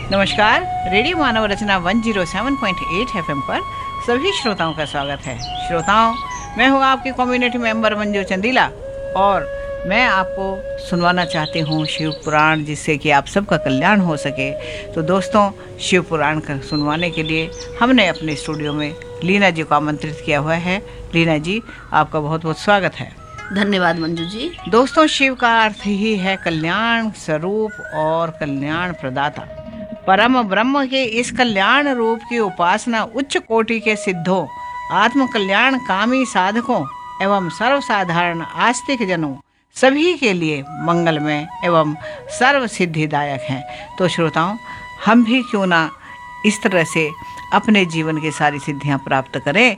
नमस्कार। रेडियो मानव रचना 107.8 एफएम पर सभी श्रोताओं का स्वागत है। श्रोताओं, मैं हूँ आपकी कम्युनिटी मेंबर मंजू चंदीला और मैं आपको सुनवाना चाहती हूँ शिव पुराण, जिससे कि आप सबका कल्याण हो सके। तो दोस्तों, शिव पुराण का सुनवाने के लिए हमने अपने स्टूडियो में लीना जी को आमंत्रित किया हुआ है। लीना जी, आपका बहुत बहुत स्वागत है। धन्यवाद मंजू जी। दोस्तों, शिव का अर्थ ही है कल्याण स्वरूप और कल्याण प्रदाता। परम ब्रह्म के इस कल्याण रूप की उपासना उच्च कोटि के सिद्धों, आत्म कल्याण कामी साधकों एवं सर्वसाधारण आस्तिक जनों सभी के लिए मंगलमय एवं सर्व सिद्धिदायक है। तो श्रोताओं, हम भी क्यों ना इस तरह से अपने जीवन की सारी सिद्धियां प्राप्त करें।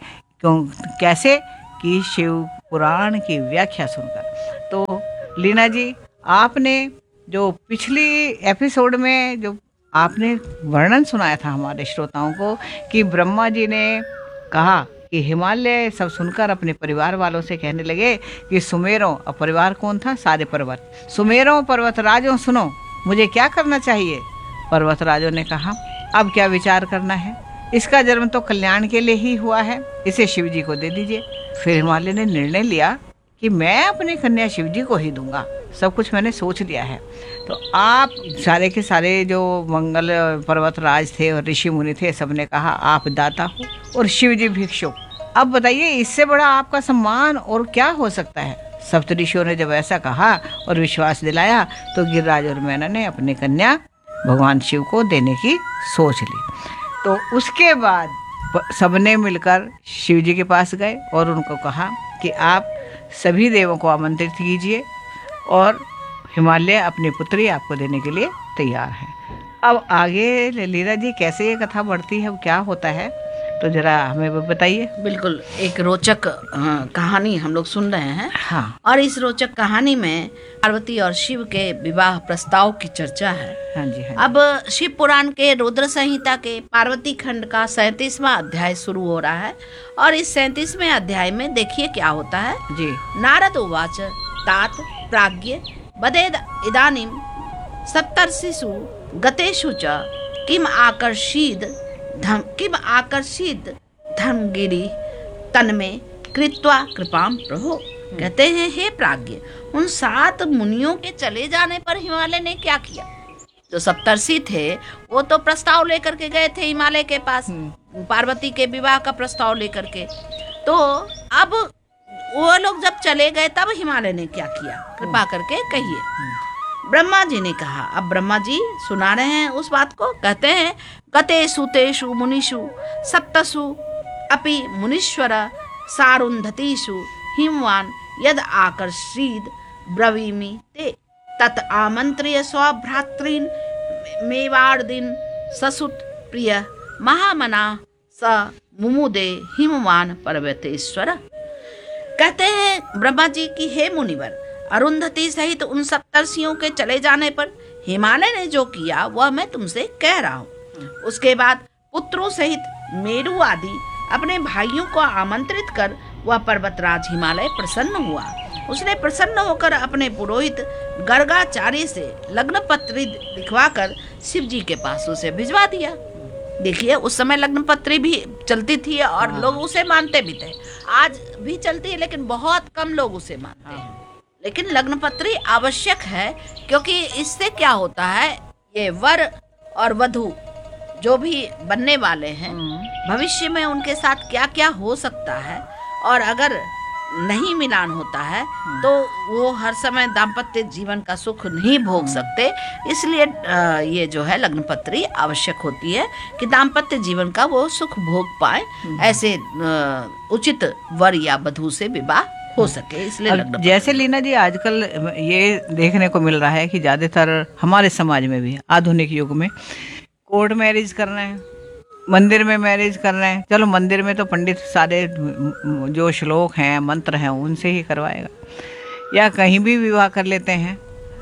कैसे कि शिव पुराण की व्याख्या सुनकर। तो लीना जी, आपने जो पिछली एपिसोड में जो आपने वर्णन सुनाया था हमारे श्रोताओं को कि ब्रह्मा जी ने कहा कि हिमालय सब सुनकर अपने परिवार वालों से कहने लगे कि सुमेरों, और परिवार कौन था? सारे पर्वत। सुमेरों पर्वतराजों सुनो, मुझे क्या करना चाहिए? पर्वतराजों ने कहा, अब क्या विचार करना है, इसका जन्म तो कल्याण के लिए ही हुआ है, इसे शिव जी को दे दीजिए। फिर हिमालय ने निर्णय लिया कि मैं अपनी कन्या शिव जी को ही दूंगा, सब कुछ मैंने सोच लिया है। तो आप सारे के सारे जो मंगल पर्वतराज थे और ऋषि मुनि थे, सबने कहा आप दाता हो और शिव जी भिक्षु। अब बताइए, इससे बड़ा आपका सम्मान और क्या हो सकता है? सप्तऋषियों ने जब ऐसा कहा और विश्वास दिलाया तो गिरिराज और मैना ने अपनी कन्या भगवान शिव को देने की सोच ली। तो उसके बाद सबने मिलकर शिव जी के पास गए और उनको कहा कि आप सभी देवों को आमंत्रित कीजिए और हिमालय अपनी पुत्री आपको देने के लिए तैयार है। अब आगे लीला जी कैसे ये कथा बढ़ती है, क्या होता है, तो जरा हमें बताइए। बिल्कुल, एक रोचक कहानी हम लोग सुन रहे हैं। हाँ। और इस रोचक कहानी में पार्वती और शिव के विवाह प्रस्ताव की चर्चा है। हाँ जी, हाँ जी। अब शिव पुराण के रुद्र संहिता के पार्वती खंड का 37वां अध्याय शुरू हो रहा है और इस 37वें अध्याय में देखिए क्या होता है जी। नारद उवाच तात प्राज्ञ बदेद इदानीं सप्तर्षिषु गतेषु च किम आकर्षित धर्मगिरि तन्मे कृत्वा कृपाम प्रभो। कहते हैं, हे प्राज्ञ, उन 7 मुनियों के चले जाने पर हिमालय ने क्या किया? जो सप्तर्षि थे वो तो प्रस्ताव लेकर के गए थे हिमालय के पास, पार्वती के विवाह का प्रस्ताव लेकर के। तो अब वो लोग जब चले गए तब हिमालय ने क्या किया, कृपा करके कहिए। ब्रह्मा जी ने कहा। अब ब्रह्मा जी सुना रहे हैं उस बात को। कहते हैं, गतेषु तेषु मुनिषु सप्तसु अपि मुनीश्वर सारुन्धतीषु हिमवान यद आकर्षीद ब्रवीमि ते तत् आमंत्र्य स्वभ्रातॄन् मेवार्दिन ससुत प्रिय महामना स मुमुदे हिमवान पर्वतेश्वर। कहते हैं ब्रह्मा जी की, हे मुनिवर, अरुंधति सहित उन सप्तर्षियों के चले जाने पर हिमालय ने जो किया वह मैं तुमसे कह रहा हूँ। उसके बाद पुत्रों सहित मेरु आदि अपने भाइयों को आमंत्रित कर वह पर्वतराज हिमालय प्रसन्न हुआ। उसने प्रसन्न होकर अपने पुरोहित गर्गाचार्य से लग्न पत्री लिखवाकर शिव जी के पास उसे भिजवा दिया। देखिए, उस समय लग्न पत्री भी चलती थी और लोग उसे मानते भी थे। आज भी चलती है लेकिन बहुत कम लोग उसे मानते हैं। लेकिन लग्न पत्री आवश्यक है, क्योंकि इससे क्या होता है, ये वर और वधू जो भी बनने वाले हैं भविष्य में उनके साथ क्या क्या हो सकता है, और अगर नहीं मिलान होता है तो वो हर समय दाम्पत्य जीवन का सुख नहीं भोग सकते। इसलिए ये जो है लग्न पत्री आवश्यक होती है कि दाम्पत्य जीवन का वो सुख भोग पाए, ऐसे उचित वर या वधू से विवाह हो सके, इसलिए जैसे लीना जी आजकल ये देखने को मिल रहा है कि ज्यादातर हमारे समाज में भी आधुनिक युग में कोर्ट मैरिज कर रहे हैं, मंदिर में मैरिज कर रहे हैं। चलो, मंदिर में तो पंडित सारे जो श्लोक हैं मंत्र हैं उनसे ही करवाएगा, या कहीं भी विवाह कर लेते हैं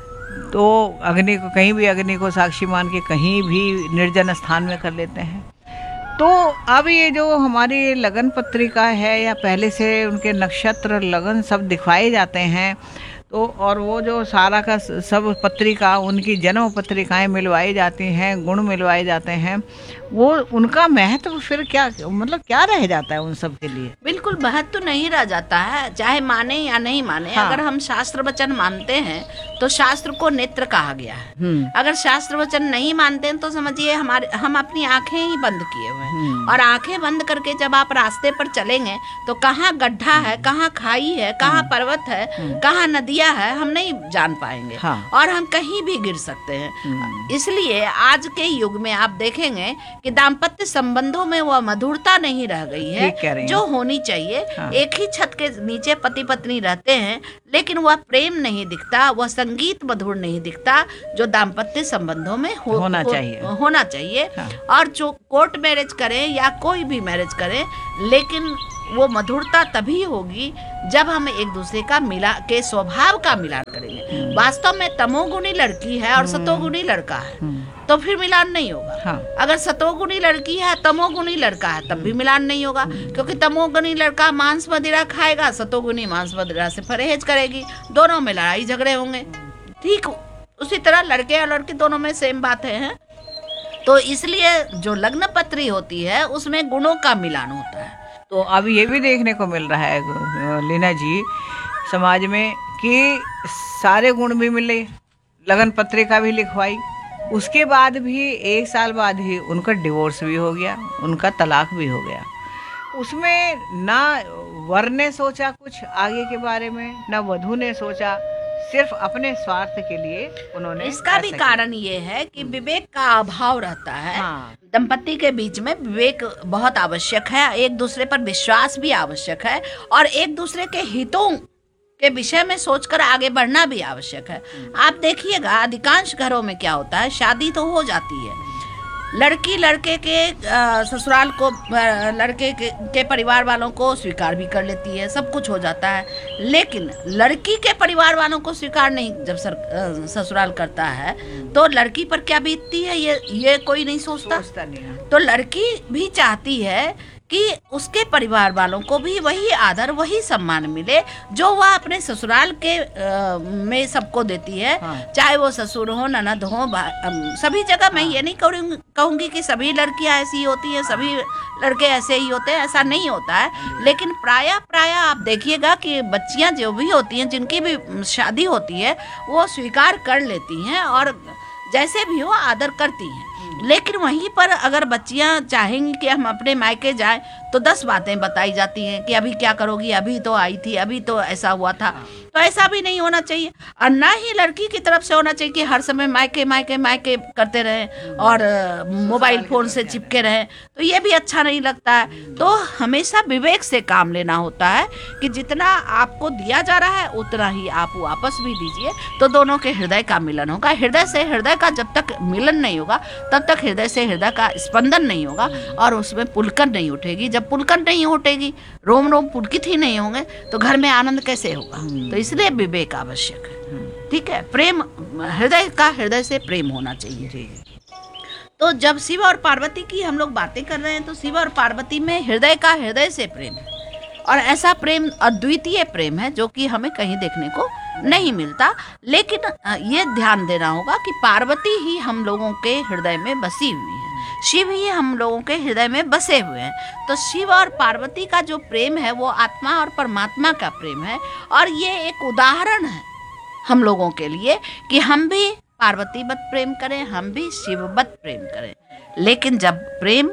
तो अग्नि को कहीं भी अग्नि को साक्षी मान के कहीं भी निर्जन स्थान में कर लेते हैं। तो अब ये जो हमारी लगन पत्रिका है या पहले से उनके नक्षत्र लगन सब दिखाए जाते हैं, तो और वो जो सारा का सब पत्रिका, उनकी जन्म पत्रिकाएं मिलवाई जाती हैं, गुण मिलवाए जाते हैं, वो उनका महत्व फिर क्या, मतलब क्या रह जाता है उन सब के लिए? बिल्कुल महत्व तो नहीं रह जाता है, चाहे माने या नहीं माने। हाँ। अगर हम शास्त्र वचन मानते हैं तो शास्त्र को नेत्र कहा गया है। अगर शास्त्र वचन नहीं मानते हैं तो समझिए हम अपनी आंखें ही बंद किए हुए हैं। और आंखें बंद करके जब आप रास्ते पर चलेंगे तो कहाँ गड्ढा है, कहाँ खाई है, कहाँ पर्वत है, कहाँ नदियां है, हम नहीं जान पाएंगे। हाँ। और हम कहीं भी गिर सकते हैं। इसलिए आज के युग में आप देखेंगे कि दाम्पत्य संबंधों में वह मधुरता नहीं रह गई है ठीक कह रही हैं। जो होनी चाहिए। हाँ। एक ही छत के नीचे पति पत्नी रहते हैं, लेकिन वह प्रेम नहीं दिखता, वह संगीत मधुर नहीं दिखता जो दाम्पत्य संबंधों में होना चाहिए। हाँ। और जो कोर्ट मैरिज करें या कोई भी मैरिज करें, लेकिन वो मधुरता तभी होगी जब हम एक दूसरे के स्वभाव का मिलान करेंगे। वास्तव में तमोगुणी लड़की है और सतोगुणी लड़का है तो फिर मिलान नहीं होगा। हाँ। अगर सतोगुणी लड़की है, तमोगुणी लड़का है, तब भी मिलान नहीं होगा, क्योंकि तमोगुणी लड़का मांस मदिरा खाएगा, सतोगुणी मांस मदिरा से परहेज करेगी, दोनों में लड़ाई झगड़े होंगे। ठीक उसी तरह लड़के और लड़की दोनों में सेम बातें हैं। तो इसलिए जो लग्न पत्री होती है उसमें गुणों का मिलान होता है। तो अब ये भी देखने को मिल रहा है लीना जी समाज में कि सारे गुण भी मिले, लगन पत्रिका भी लिखवाई, उसके बाद भी 1 साल बाद ही उनका डिवोर्स भी हो गया, उनका तलाक भी हो गया। उसमें ना वर ने सोचा कुछ आगे के बारे में, ना वधू ने सोचा, सिर्फ अपने स्वार्थ के लिए उन्होंने इसका भी कारण ये है कि विवेक का अभाव रहता है। हाँ। दंपति के बीच में विवेक बहुत आवश्यक है, एक दूसरे पर विश्वास भी आवश्यक है, और एक दूसरे के हितों के विषय में सोचकर आगे बढ़ना भी आवश्यक है। आप देखिएगा अधिकांश घरों में क्या होता है, शादी तो हो जाती है, लड़की लड़के के ससुराल को, लड़के के परिवार वालों को स्वीकार भी कर लेती है, सब कुछ हो जाता है, लेकिन लड़की के परिवार वालों को स्वीकार नहीं जब ससुराल करता है तो लड़की पर क्या बीतती है ये कोई नहीं सोचता नहीं। तो लड़की भी चाहती है कि उसके परिवार वालों को भी वही आदर, वही सम्मान मिले जो वह अपने ससुराल के में सबको देती है। हाँ। चाहे वो ससुर हो, ननद हो, सभी जगह। मैं ये नहीं कहूंगी कि सभी लड़कियां ऐसी होती हैं, सभी लड़के ऐसे ही होते हैं, ऐसा नहीं होता है। लेकिन प्राय आप देखिएगा कि बच्चियां जो भी होती हैं, जिनकी भी शादी होती है, वो स्वीकार कर लेती हैं और जैसे भी हो आदर करती हैं। लेकिन वहीं पर अगर बच्चियां चाहेंगी कि हम अपने मायके जाएं तो 10 बातें बताई जाती हैं कि अभी क्या करोगी, अभी तो आई थी, अभी तो ऐसा हुआ था। तो ऐसा भी नहीं होना चाहिए, और ना ही लड़की की तरफ से होना चाहिए कि हर समय मायके मायके मायके करते रहें और मोबाइल फोन से चिपके रहें, तो ये भी अच्छा नहीं लगता है। तो हमेशा विवेक से काम लेना होता है कि जितना आपको दिया जा रहा है उतना ही आप वापस भी दीजिए, तो दोनों के हृदय का मिलन होगा। हृदय से हृदय का जब तक मिलन नहीं होगा तब तक हृदय से हृदय का स्पंदन नहीं होगा और उसमें पुलकन नहीं उठेगी। जब पुलकन नहीं उठेगी, रोम रोम पुलकित ही नहीं होंगे, तो घर में आनंद कैसे होगा? तो इसलिए विवेक आवश्यक है। ठीक है, प्रेम हृदय से प्रेम होना चाहिए। तो जब शिव और पार्वती की हम लोग बातें कर रहे हैं तो शिव और पार्वती में हृदय से प्रेम है, और ऐसा प्रेम अद्वितीय प्रेम है जो कि हमें कहीं देखने को नहीं मिलता। लेकिन ये ध्यान देना होगा कि पार्वती ही हम लोगों के हृदय में बसी हुई है, शिव ही हम लोगों के हृदय में बसे हुए हैं। तो शिव और पार्वती का जो प्रेम है वो आत्मा और परमात्मा का प्रेम है, और ये एक उदाहरण है हम लोगों के लिए कि हम भी पार्वतीवत प्रेम करें, हम भी शिववत प्रेम करें। लेकिन जब प्रेम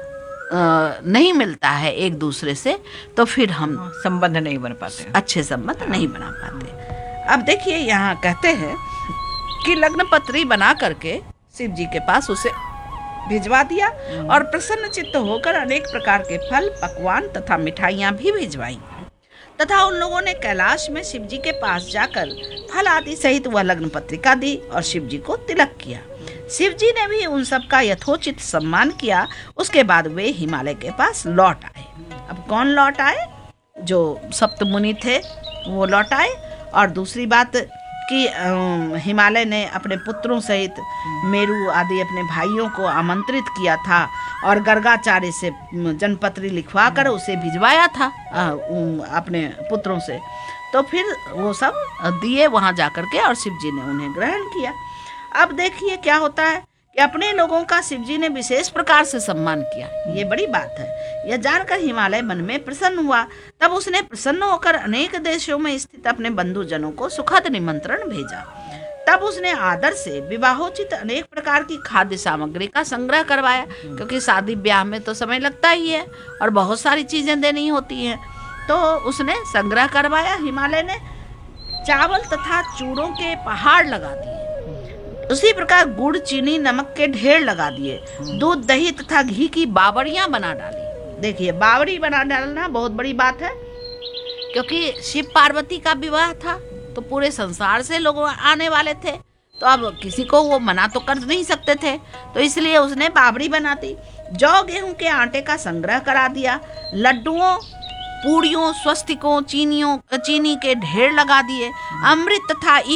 नहीं मिलता है एक दूसरे से तो फिर हम संबंध नहीं बन पाते, अच्छे संबंध नहीं बना पाते। अब देखिए यहाँ कहते हैं कि लग्न पत्री बना करके शिव जी के पास उसे भिजवा दिया और प्रसन्न चित्त होकर अनेक प्रकार के फल, पकवान तथा मिठाइयाँ भी भिजवाई, तथा उन लोगों ने कैलाश में शिव जी के पास जाकर फल आदि सहित वह लग्न पत्रिका दी और शिव जी को तिलक किया। शिव जी ने भी उन सब का यथोचित सम्मान किया। उसके बाद वे हिमालय के पास लौट आए। अब कौन लौट आए? जो सप्तमुनि थे वो लौट आए। और दूसरी बात कि हिमालय ने अपने पुत्रों सहित मेरू आदि अपने भाइयों को आमंत्रित किया था और गर्गाचार्य से जनपत्री लिखवा कर उसे भिजवाया था अपने पुत्रों से। तो फिर वो सब दिए वहां जाकर के, और शिव जी ने उन्हें ग्रहण किया। अब देखिए क्या होता है कि अपने लोगों का शिव जी ने विशेष प्रकार से सम्मान किया, ये बड़ी बात है। यह जानकर हिमालय मन में प्रसन्न हुआ। तब उसने प्रसन्न होकर अनेक देशों में स्थित अपने बंधुजनों को सुखद निमंत्रण भेजा। तब उसने आदर से विवाहोचित अनेक प्रकार की खाद्य सामग्री का संग्रह करवाया, क्योंकि शादी ब्याह में तो समय लगता ही है और बहुत सारी चीजें देनी होती हैं। तो उसने संग्रह करवाया। हिमालय ने चावल तथा चूड़ों के पहाड़ लगा दिए। उसी प्रकार गुड़, चीनी, नमक के ढेर लगा दिए। दूध, दही तथा घी की बावड़ियां बना डाली। देखिए, बावड़ी बना डालना बहुत बड़ी बात है, क्योंकि शिव पार्वती का विवाह था तो पूरे संसार से लोग आने वाले थे, तो अब किसी को वो मना तो कर नहीं सकते थे, तो इसलिए उसने बावड़ी बनाती। जौ, गेहूं के आटे का संग्रह करा दिया। लड्डुओं, पूड़ियों, स्वस्तिकों, चीनी के ढेर लगा दिए। अमृत तथा